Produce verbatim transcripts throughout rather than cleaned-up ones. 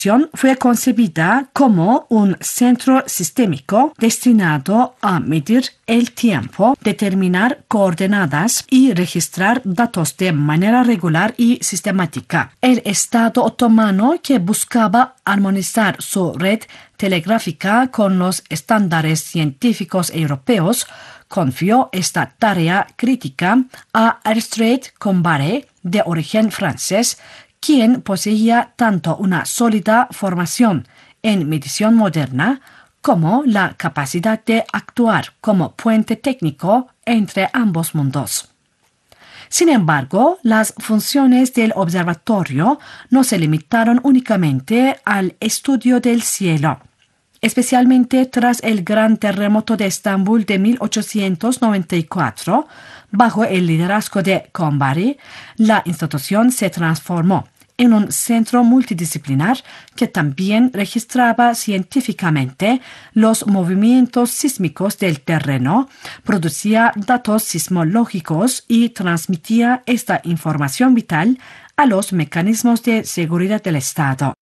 Fue concebida como un centro sistémico destinado a medir el tiempo, determinar coordenadas y registrar datos de manera regular y sistemática. El Estado otomano, que buscaba armonizar su red telegráfica con los estándares científicos europeos, confió esta tarea crítica a Aristide Combaré, de origen francés, quien poseía tanto una sólida formación en medición moderna como la capacidad de actuar como puente técnico entre ambos mundos. Sin embargo, las funciones del observatorio no se limitaron únicamente al estudio del cielo. Especialmente tras el gran terremoto de Estambul de mil ochocientos noventa y cuatro, bajo el liderazgo de Combaré, la institución se transformó en un centro multidisciplinar que también registraba científicamente los movimientos sísmicos del terreno, producía datos sismológicos y transmitía esta información vital a los mecanismos de seguridad del Estado.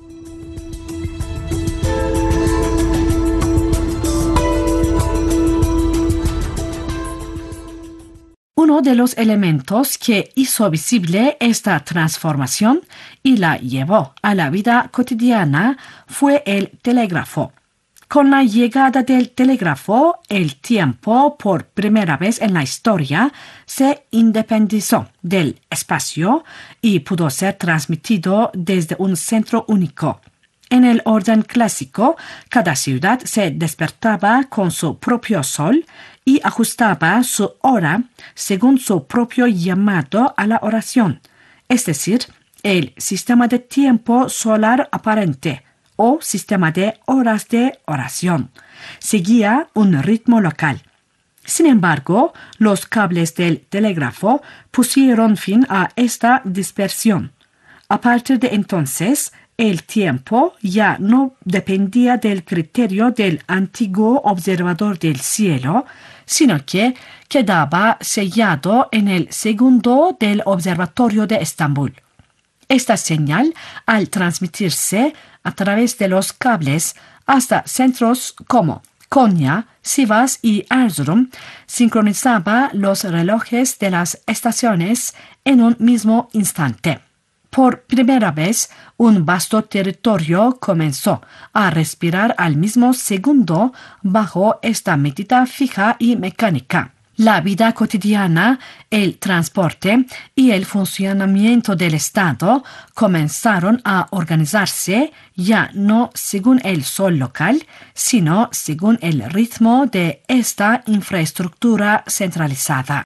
Uno de los elementos que hizo visible esta transformación y la llevó a la vida cotidiana fue el telégrafo. Con la llegada del telégrafo, el tiempo, por primera vez en la historia, se independizó del espacio y pudo ser transmitido desde un centro único. En el orden clásico, cada ciudad se despertaba con su propio sol y ajustaba su hora según su propio llamado a la oración, es decir, el sistema de tiempo solar aparente o sistema de horas de oración. Seguía un ritmo local. Sin embargo, los cables del telégrafo pusieron fin a esta dispersión. A partir de entonces, el tiempo ya no dependía del criterio del antiguo observador del cielo, sino que quedaba sellado en el segundo del observatorio de Estambul. Esta señal, al transmitirse a través de los cables hasta centros como Konya, Sivas y Erzurum, sincronizaba los relojes de las estaciones en un mismo instante. Por primera vez, un vasto territorio comenzó a respirar al mismo segundo bajo esta medida fija y mecánica. La vida cotidiana, el transporte y el funcionamiento del Estado comenzaron a organizarse ya no según el sol local, sino según el ritmo de esta infraestructura centralizada.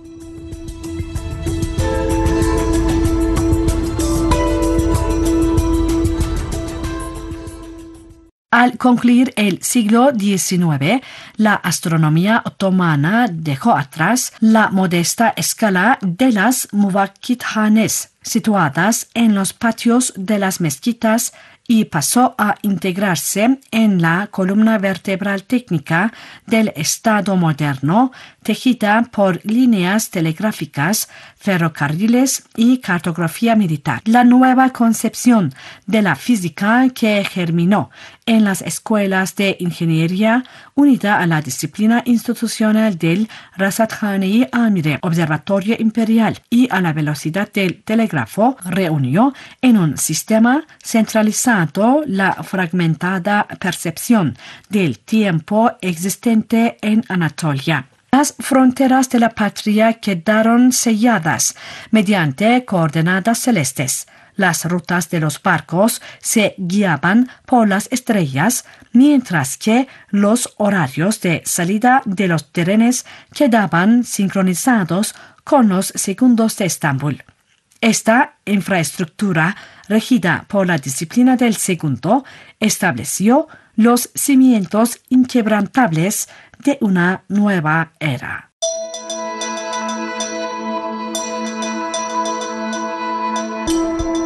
Al concluir el siglo diecinueve, la astronomía otomana dejó atrás la modesta escala de las muvakkithanes, situadas en los patios de las mezquitas, y pasó a integrarse en la columna vertebral técnica del Estado moderno, tejida por líneas telegráficas, ferrocarriles y cartografía militar. La nueva concepción de la física que germinó en las escuelas de ingeniería, unida a la disciplina institucional del Rasadkhane-i Amire, Observatorio Imperial, y a la velocidad del telégrafo, reunió en un sistema centralizado la fragmentada percepción del tiempo existente en Anatolia. Las fronteras de la patria quedaron selladas mediante coordenadas celestes. Las rutas de los barcos se guiaban por las estrellas, mientras que los horarios de salida de los trenes quedaban sincronizados con los segundos de Estambul. Esta infraestructura, regida por la disciplina del segundo, estableció los cimientos inquebrantables de una nueva era.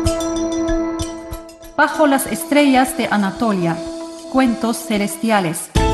Bajo las estrellas de Anatolia, cuentos celestiales.